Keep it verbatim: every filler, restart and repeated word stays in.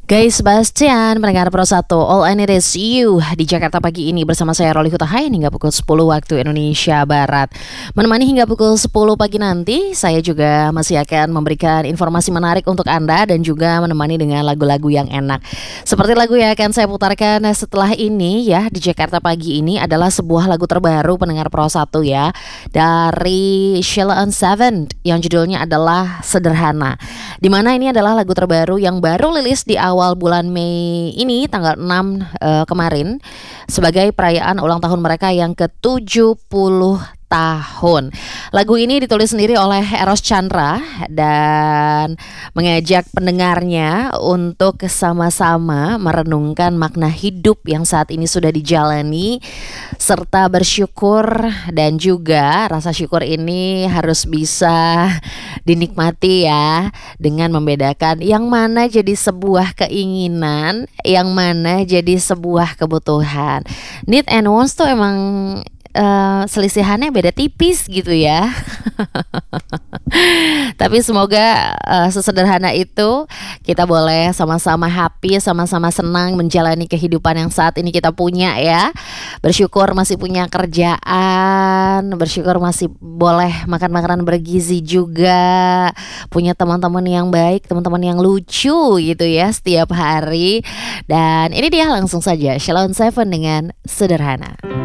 Guys, Sebastian, pendengar Pro satu, All I Need Is You di Jakarta pagi ini bersama saya Rolly Hutahayan hingga pukul sepuluh waktu Indonesia Barat. Menemani hingga pukul sepuluh pagi nanti, saya juga masih akan memberikan informasi menarik untuk Anda dan juga menemani dengan lagu-lagu yang enak. Seperti lagu yang akan saya putarkan setelah ini ya di Jakarta pagi ini adalah sebuah lagu terbaru pendengar Pro satu ya, dari Sheila on Seven yang judulnya adalah Sederhana. Dimana ini adalah lagu terbaru yang baru rilis di awal awal bulan Mei ini tanggal enam uh, kemarin sebagai perayaan ulang tahun mereka yang ke tujuh puluh tahun. Lagu ini ditulis sendiri oleh Eros Chandra dan mengajak pendengarnya untuk sama-sama merenungkan makna hidup yang saat ini sudah dijalani serta bersyukur, dan juga rasa syukur ini harus bisa dinikmati ya, dengan membedakan yang mana jadi sebuah keinginan, yang mana jadi sebuah kebutuhan. Need and wants tuh emang Uh, selisihannya beda tipis gitu ya. Tapi semoga uh, sesederhana itu kita boleh sama-sama happy, sama-sama senang menjalani kehidupan yang saat ini kita punya ya. Bersyukur masih punya kerjaan, bersyukur masih boleh makan makanan bergizi juga, punya teman-teman yang baik, teman-teman yang lucu gitu ya setiap hari. Dan ini dia langsung saja Sheila on Seven dengan Sederhana.